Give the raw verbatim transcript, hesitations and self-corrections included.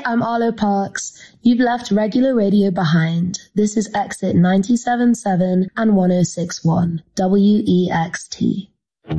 I'm Arlo Parks. You've left regular radio behind. This is exit ninety-seven point seven and one oh six point one, W E X T.